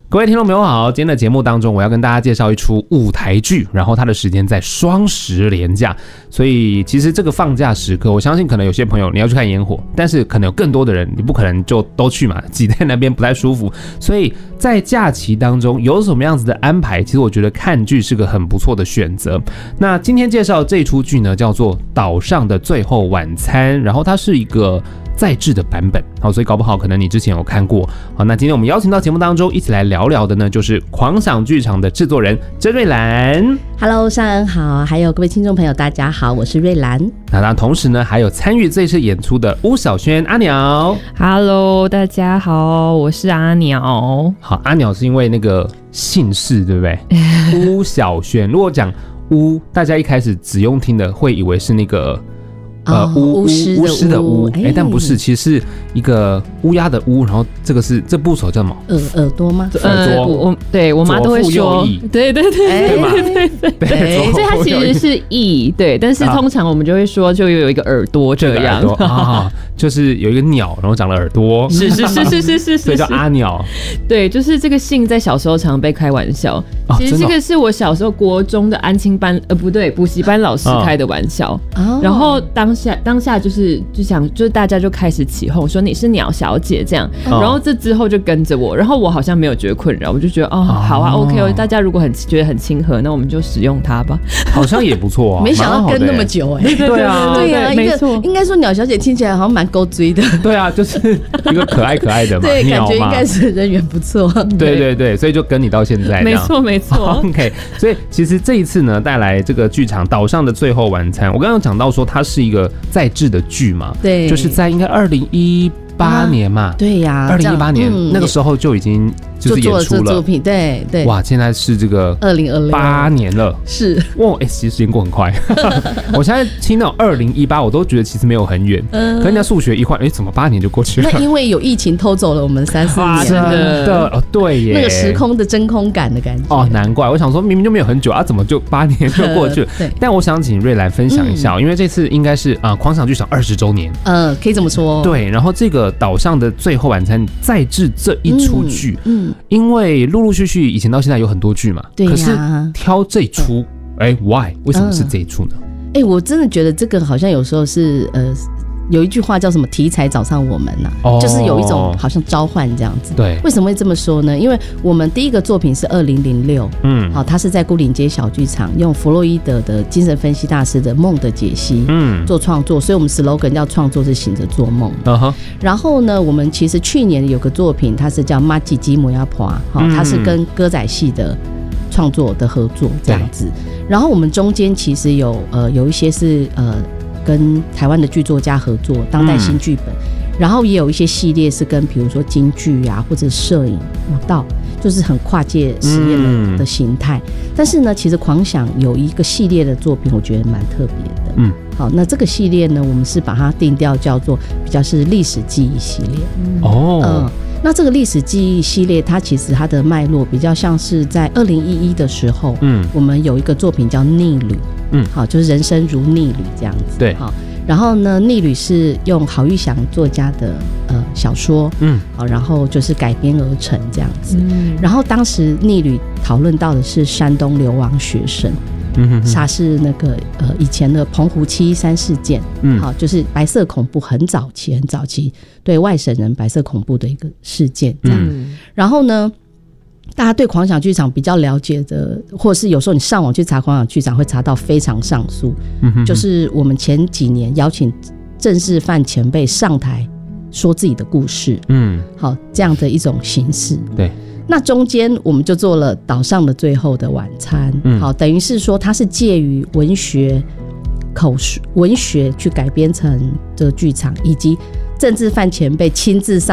各位听众朋友好，今天的节目当中我要跟大家介绍一出舞台剧，然后它的时间在双十连假，所以其实这个放假时刻，我相信可能有些朋友你要去看烟火，但是可能有更多的人你不可能就都去嘛，挤在那边不太舒服，所以在假期当中有什么样子的安排，其实我觉得看剧是个很不错的选择。那今天介绍这出剧呢叫做《岛上的最后晚餐》，然后它是一个再制的版本，好，所以搞不好可能你之前有看过。好，那今天我们邀请到节目当中一起来聊聊的呢，就是狂想剧场的制作人甄瑞兰。 Hello， 尚恩好，还有各位听众朋友，大家好，我是瑞兰。 那同时呢，还有参与这次演出的巫小萱阿鸟。 Hello， 大家好，我是阿鸟。 好，阿鸟是因为那个姓氏对不对？巫小萱，如果讲巫，大家一开始只用听的会以为是那个。 巫师的巫， 但不是，其实是一个乌鸦的乌，然后这部首叫什么？ 耳朵吗？ 耳朵， 对我妈都会说，对， 对， 所以它其实是翼，对，但是通常我们就会说，就有一个耳朵这样啊，就是有一个鸟，然后长了耳朵， 是， 所以叫阿鸟。 对，就是这个姓在小时候常被开玩笑，其实这个是我小时候国中的安亲班，不对，补习班老师开的玩笑，然后当下就是大家就开始起哄说你是鸟小姐这样，然后这之后就跟着我，然后我好像没有觉得困扰，我就觉得好啊 OK， 大家如果觉得很亲和，那我们就使用它吧， 好像也不错啊。 没想到跟那么久对啊， 没错，应该说鸟小姐听起来好像蛮勾追的。 对啊，就是一个可爱的嘛， 对，感觉应该是人缘不错。 对，所以就跟你到现在这样。 没错。 OK， 所以其实这一次呢，带来这个剧场《岛上的最后晚餐》，我刚刚讲到说它是一个再制的剧嘛， 对， 就是在应该2018年嘛， 对呀 ，2018年那个时候就已经就是演出了作品，对， 哇，现在是这个2028年了， 是哇，其实时间过很快。我现在听到2018，我都觉得其实没有很远，可人家数学一换，怎么8年就过去了？ 那因为有疫情偷走了我们3-4年， 真的对耶， 那个时空的真空感的感觉。 难怪我想说明明就没有很久啊，怎么就8年就过去了？ 对， 但我想请瑞兰分享一下，因为这次应该是狂想剧场20周年， 可以这么说。 对，然后这个岛上的最后晚餐再制这一出剧，因为陆陆续续以前到现在有很多剧嘛， 对呀， 可是挑这一出，why？ 为什么是这一出呢？ 我真的觉得这个好像有时候是有一句话叫什么题材找上我们就是有一种好像召唤这样子。 对， 为什么会这么说呢？因为我们第一个作品是2006，好，它是在牯岭街小剧场用弗洛伊德的精神分析大师的梦的解析，做创作，所以我们 slogan 叫创作是醒着做梦。然后呢，我们其实去年有个作品，它是叫马吉吉摩亚普，它是跟歌仔戏的创作的合作这样子。然后我们中间其实有一些是跟台湾的剧作家合作当代新剧本，然后也有一些系列是跟比如说京剧啊或者摄影舞蹈，就是很跨界实验的形态。但是呢，其实狂想有一个系列的作品我觉得蛮特别的。好，那这个系列呢，我们是把它定调叫做比较是历史记忆系列。那这个历史记忆系列，它其实它的脉络比较像是在2011的时候，我们有一个作品叫《逆旅》，好，就是人生如逆旅这样子， 对， 好，然后呢，《逆旅》是用郝玉祥作家的小说，好，然后就是改编而成这样子，然后当时《逆旅》讨论到的是山东流亡学生。它是那个以前的澎湖713事件，好，就是白色恐怖很早期对外省人白色恐怖的一个事件这样。然后呢，大家对狂想剧场比较了解的，或者是有时候你上网去查狂想剧场会查到非常上诉，就是我们前几年邀请政治犯前辈上台说自己的故事，好，这样的一种形式。 对。 那中间我们就做了岛上的最后的晚餐，好，等于是说它是介于文学、口述文学去改编成这个剧场，以及政治犯前辈亲自上